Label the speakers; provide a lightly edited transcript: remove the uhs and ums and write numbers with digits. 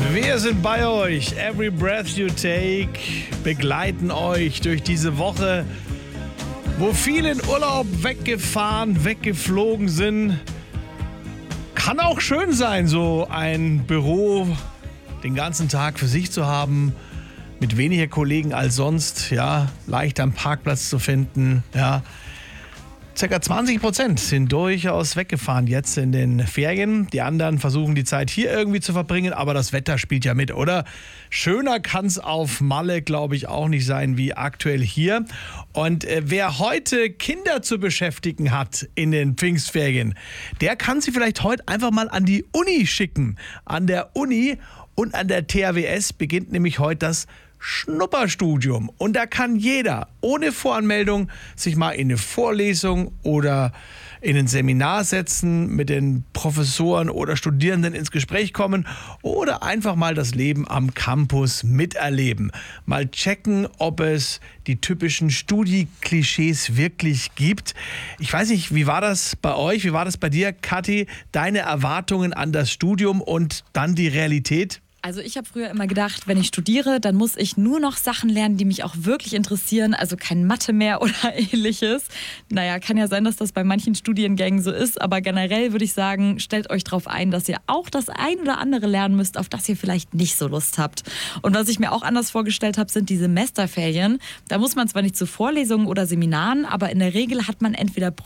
Speaker 1: Wir sind bei euch. Every breath you take begleiten euch durch diese Woche, wo viele in Urlaub weggefahren, weggeflogen sind. Kann auch schön sein, so ein Büro den ganzen Tag für sich zu haben, mit weniger Kollegen als sonst, ja, leicht am Parkplatz zu finden, ja. Circa 20% sind durchaus weggefahren jetzt in den Ferien. Die anderen versuchen die Zeit hier irgendwie zu verbringen, aber das Wetter spielt ja mit, oder? Schöner kann es auf Malle, glaube ich, auch nicht sein wie aktuell hier. Und wer heute Kinder zu beschäftigen hat in den Pfingstferien, der kann sie vielleicht heute einfach mal an die Uni schicken. An der Uni und an der THWS beginnt nämlich heute das Schnupperstudium. Und da kann jeder ohne Voranmeldung sich mal in eine Vorlesung oder in ein Seminar setzen, mit den Professoren oder Studierenden ins Gespräch kommen oder einfach mal das Leben am Campus miterleben. Mal checken, ob es die typischen Studi-Klischees wirklich gibt. Ich weiß nicht, wie war das bei euch? Wie war das bei dir, Kathi? Deine Erwartungen an das Studium und dann die Realität?
Speaker 2: Also ich habe früher immer gedacht, wenn ich studiere, dann muss ich nur noch Sachen lernen, die mich auch wirklich interessieren, also kein Mathe mehr oder ähnliches. Naja, kann ja sein, dass das bei manchen Studiengängen so ist, aber generell würde ich sagen, stellt euch darauf ein, dass ihr auch das ein oder andere lernen müsst, auf das ihr vielleicht nicht so Lust habt. Und was ich mir auch anders vorgestellt habe, sind die Semesterferien. Da muss man zwar nicht zu Vorlesungen oder Seminaren, aber in der Regel hat man entweder